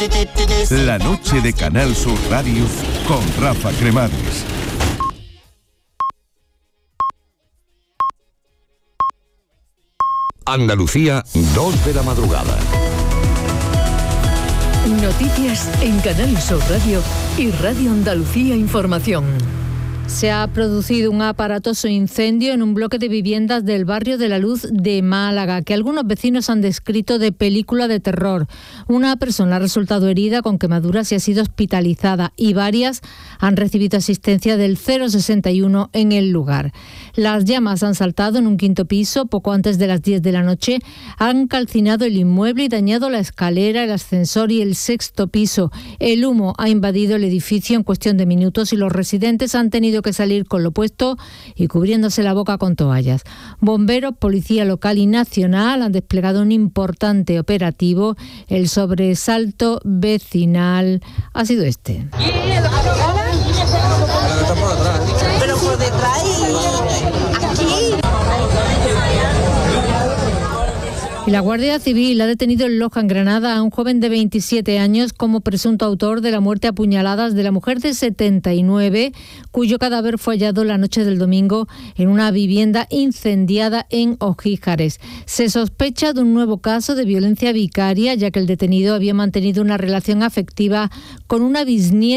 La noche de Canal Sur Radio con Rafa Cremades. Andalucía, 2 de la madrugada. Noticias en Canal Sur Radio y Radio Andalucía Información. Se ha producido un aparatoso incendio en un bloque de viviendas del barrio de La Luz de Málaga, que algunos vecinos han descrito de película de terror. Una persona ha resultado herida con quemaduras y ha sido hospitalizada, y varias han recibido asistencia del 061 en el lugar. Las llamas han saltado en un quinto piso poco antes de las 10 de la noche, han calcinado el inmueble y dañado la escalera, el ascensor y el sexto piso. El humo ha invadido el edificio en cuestión de minutos y los residentes han tenido que salir con lo puesto y cubriéndose la boca con toallas. Bomberos, policía local y nacional han desplegado un importante operativo. El sobresalto vecinal ha sido este. Pero por detrás aquí. Y la Guardia Civil ha detenido en Loja, en Granada, a un joven de 27 años como presunto autor de la muerte a puñaladas de la mujer de 79, cuyo cadáver fue hallado la noche del domingo en una vivienda incendiada en Ojíjares. Se sospecha de un nuevo caso de violencia vicaria, ya que el detenido había mantenido una relación afectiva con una bisnieta